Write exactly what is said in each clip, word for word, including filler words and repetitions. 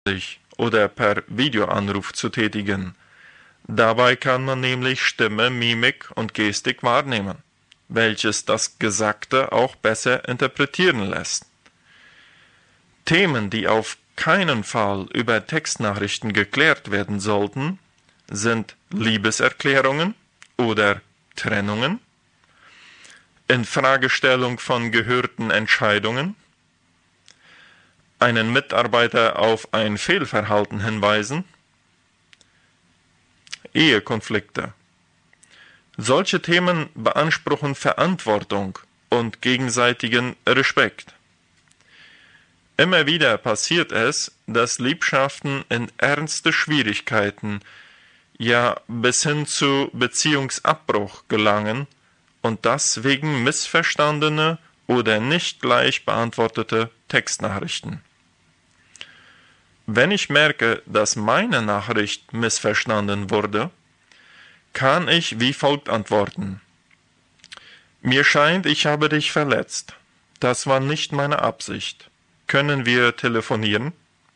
oder per Videoanruf zu tätigen. Dabei kann man nämlich Stimme, Mimik und Gestik wahrnehmen, welches das Gesagte auch besser interpretieren lässt. Themen, die auf keinen Fall über Textnachrichten geklärt werden sollten, sind Liebeserklärungen oder Trennungen, Infragestellung von gehörten Entscheidungen, einen Mitarbeiter auf ein Fehlverhalten hinweisen, Ehekonflikte. Solche Themen beanspruchen Verantwortung und gegenseitigen Respekt. Immer wieder passiert es, dass Liebschaften in ernste Schwierigkeiten, ja bis hin zu Beziehungsabbruch gelangen, und das wegen missverstandene oder nicht gleich beantwortete Textnachrichten. Wenn ich merke, dass meine Nachricht missverstanden wurde, kann ich wie folgt antworten: Mir scheint, ich habe dich verletzt. Das war nicht meine Absicht. Können wir telefonieren?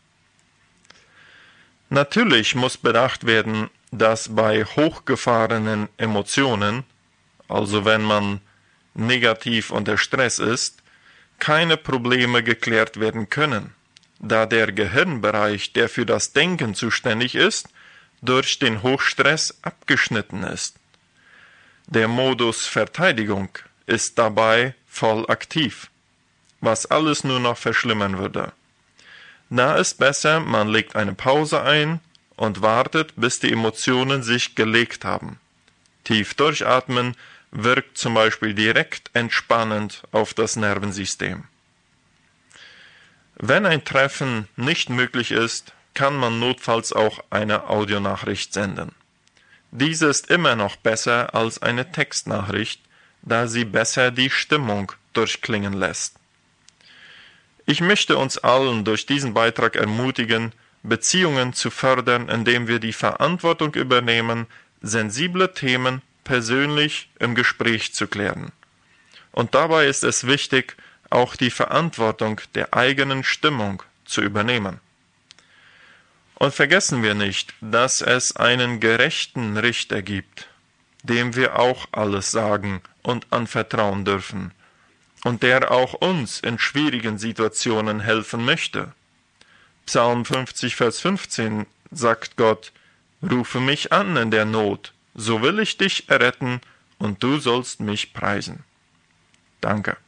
Natürlich muss bedacht werden, dass bei hochgefahrenen Emotionen, also wenn man negativ unter Stress ist, keine Probleme geklärt werden können, da der Gehirnbereich, der für das Denken zuständig ist, durch den Hochstress abgeschnitten ist. Der Modus Verteidigung ist dabei voll aktiv, was alles nur noch verschlimmern würde. Da ist besser, man legt eine Pause ein und wartet, bis die Emotionen sich gelegt haben. Tief durchatmen wirkt zum Beispiel direkt entspannend auf das Nervensystem. Wenn ein Treffen nicht möglich ist, kann man notfalls auch eine Audionachricht senden. Diese ist immer noch besser als eine Textnachricht, da sie besser die Stimmung durchklingen lässt. Ich möchte uns allen durch diesen Beitrag ermutigen, Beziehungen zu fördern, indem wir die Verantwortung übernehmen, sensible Themen persönlich im Gespräch zu klären. Und dabei ist es wichtig, auch die Verantwortung der eigenen Stimmung zu übernehmen. Und vergessen wir nicht, dass es einen gerechten Richter gibt, dem wir auch alles sagen und anvertrauen dürfen, und der auch uns in schwierigen Situationen helfen möchte. Psalm fünfzig, Vers fünfzehn sagt Gott: Rufe mich an in der Not, so will ich dich erretten, und du sollst mich preisen. Danke.